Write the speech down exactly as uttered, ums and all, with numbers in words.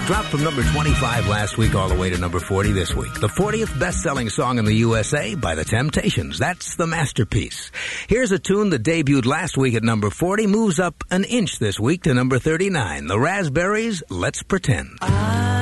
Dropped from number twenty-five last week all the way to number forty this week. The fortieth best-selling song in the U S A by The Temptations. That's The Masterpiece. Here's a tune that debuted last week at number forty, moves up an inch this week to number thirty-nine. The Raspberries, Let's Pretend.